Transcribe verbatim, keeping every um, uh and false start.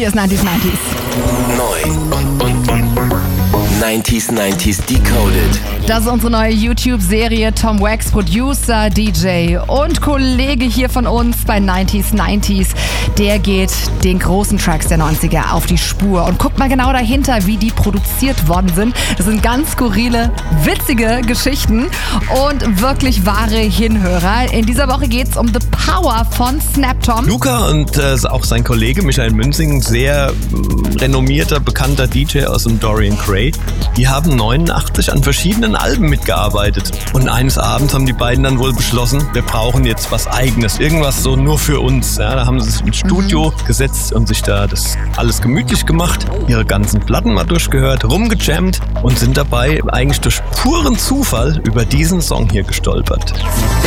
Hier ist neunzig neunzig. Neu und neunzig neunzig Decoded. Das ist unsere neue YouTube-Serie. Tom Wax, Producer, D J und Kollege hier von uns bei neunzig neunzig. Der geht den großen Tracks der neunziger auf die Spur und guckt mal genau dahinter, wie die produziert worden sind. Das sind ganz skurrile, witzige Geschichten und wirklich wahre Hinhörer. In dieser Woche geht es um The Power von Snap Tom. Luca und äh, auch sein Kollege Michael Münzing, sehr äh, renommierter, bekannter D J aus dem Dorian Gray, die haben neunundachtzig an verschiedenen Alben mitgearbeitet. Und eines Abends haben die beiden dann wohl beschlossen, wir brauchen jetzt was Eigenes, irgendwas so nur für uns. Ja, da haben sie sich ins Studio mhm. gesetzt und sich da das alles gemütlich gemacht, ihre ganzen Platten mal durchgehört, rumgejammt und sind dabei eigentlich durch puren Zufall über diesen Song hier gestolpert.